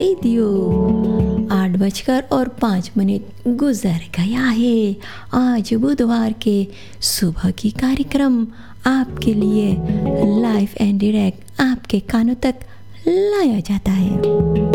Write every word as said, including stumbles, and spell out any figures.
Radio आठ बजकर और पाँच मिनट गुजर गया है। आज बुधवार के सुबह की कार्यक्रम आपके लिए लाइव एंड डायरेक्ट आपके कानों तक लाया जाता है।